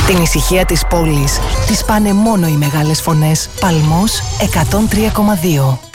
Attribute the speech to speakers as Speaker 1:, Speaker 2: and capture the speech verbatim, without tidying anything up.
Speaker 1: Την ησυχία της πόλης τις πάνε μόνο οι μεγάλες φωνές. Παλμός εκατόν τρία κόμμα δύο.